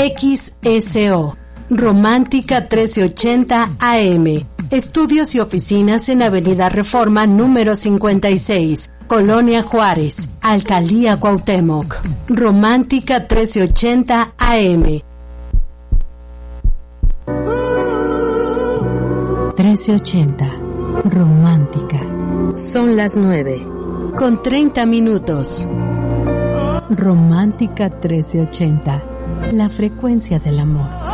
XSO, Romántica 1380 AM. Estudios y oficinas en Avenida Reforma número 56, Colonia Juárez, Alcaldía Cuauhtémoc. Romántica 1380 AM. 1380, Romántica. Son las 9:30. Romántica 1380, la frecuencia del amor.